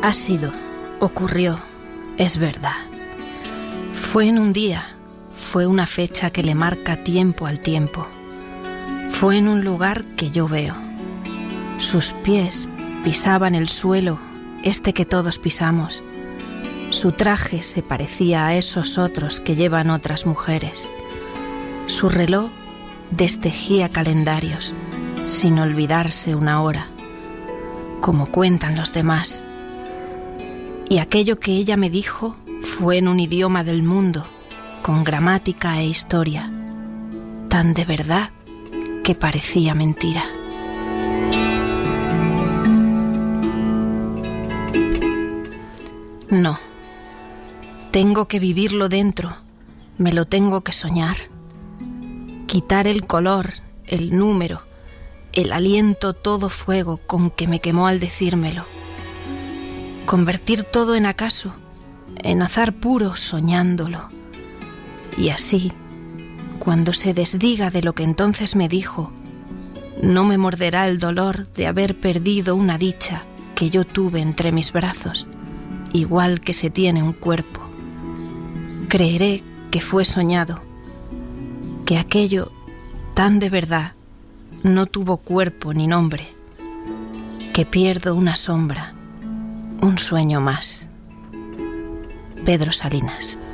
Ha sido, ocurrió, es verdad. Fue en un día, fue una fecha que le marca tiempo al tiempo. Fue en un lugar que yo veo. Sus pies pisaban el suelo, este que todos pisamos. Su traje se parecía a esos otros que llevan otras mujeres. Su reloj destejía calendarios, sin olvidarse una hora, como cuentan los demás. Y aquello que ella me dijo fue en un idioma del mundo, con gramática e historia, tan de verdad que parecía mentira. No, tengo que vivirlo dentro, me lo tengo que soñar. Quitar el color, el número, el aliento, todo fuego con que me quemó al decírmelo. Convertir todo en acaso, en azar puro soñándolo. Y así, cuando se desdiga de lo que entonces me dijo, no me morderá el dolor de haber perdido una dicha que yo tuve entre mis brazos, igual que se tiene un cuerpo. Creeré que fue soñado, que aquello tan de verdad no tuvo cuerpo ni nombre, que pierdo una sombra, un sueño más. Pedro Salinas.